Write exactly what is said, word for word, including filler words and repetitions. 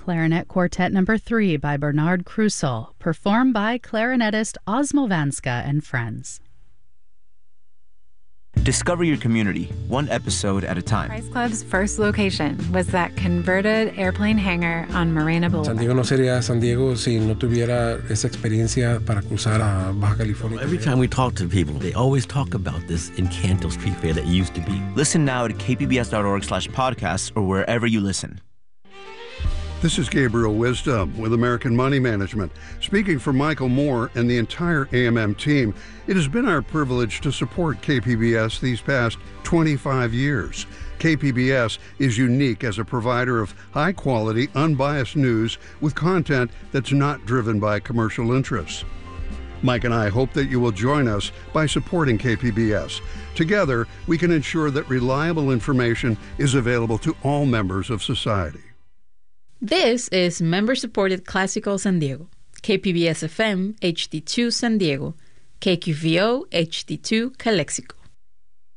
Clarinet Quartet Number three by Bernard Krusel, performed by clarinetist Osmo Vanska and friends. Discover your community, one episode at a time. Price Club's first location was that converted airplane hangar on Morena Boulevard. San Diego no sería San Diego si no tuviera esa experiencia para cruzar a Baja California. Every time we talk to people, they always talk about this Encanto Street Fair that used to be. Listen now at k p b s dot org slash podcasts or wherever you listen. This is Gabriel Wisdom with American Money Management. Speaking for Michael Moore and the entire A M M team, it has been our privilege to support K P B S these past twenty-five years. K P B S is unique as a provider of high-quality, unbiased news with content that's not driven by commercial interests. Mike and I hope that you will join us by supporting K P B S. Together, we can ensure that reliable information is available to all members of society. This is member-supported Classical San Diego, K P B S F M H D two San Diego, K Q V O H D two Calexico.